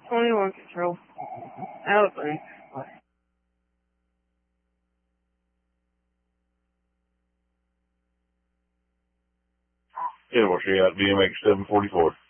21 control. Alabama. Yeah, what's she at? BMX 744.